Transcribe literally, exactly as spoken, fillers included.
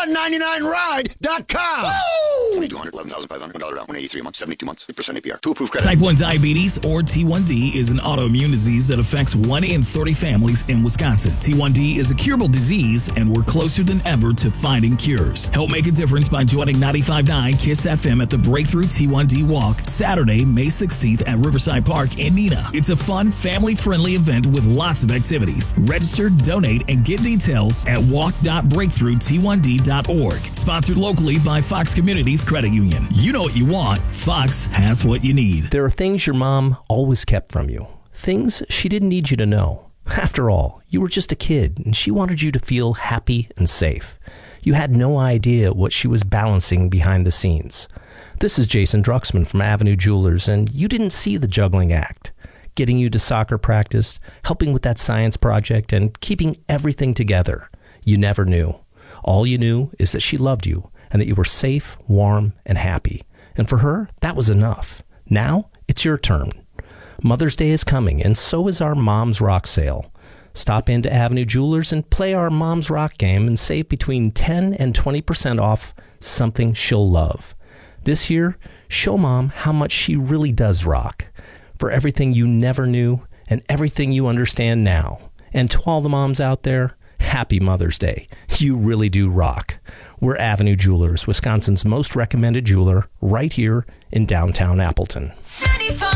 one ninety-nine ride dot com. Only two hundred eleven thousand five hundred dollars down, one eighty-three a month, seventy-two months, three percent A P R. Two approved credit. Type one diabetes, or T one D, is an autoimmune disease that affects one in thirty families in Wisconsin. T one D is a curable disease, and we're closer than ever to finding cures. Help make a difference by joining ninety-five point nine KISS F M at the Breakthrough T one D Walk, Saturday, May sixteenth at Riverside Park in Neenah. It's a fun, family-friendly event with lots of activities. Register, donate, and get details at walk dot breakthrough t one d dot org. Sponsored locally by Fox Communities Credit Union. You know what you want. Fox has what you need. There are things your mom always kept from you. Things she didn't need you to know. After all, you were just a kid, and she wanted you to feel happy and safe. You had no idea what she was balancing behind the scenes. This is Jason Druxman from Avenue Jewelers, and you didn't see the juggling act. Getting you to soccer practice, helping with that science project, and keeping everything together. You never knew. All you knew is that she loved you, and that you were safe, warm, and happy. And for her, that was enough. Now, it's your turn. Mother's Day is coming, and so is our Mom's Rock sale. Stop into Avenue Jewelers and play our Mom's Rock game and save between ten and twenty percent off something she'll love. This year, show Mom how much she really does rock. For everything you never knew and everything you understand now. And to all the moms out there, happy Mother's Day. You really do rock. We're Avenue Jewelers, Wisconsin's most recommended jeweler, right here in downtown Appleton.